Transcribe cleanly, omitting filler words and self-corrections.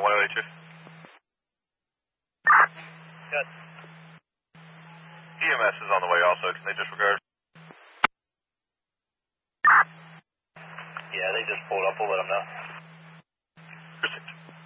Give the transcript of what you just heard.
108, Chief. Good. EMS is on the way also. Can they disregard? Yeah, they just pulled up. We'll let them know.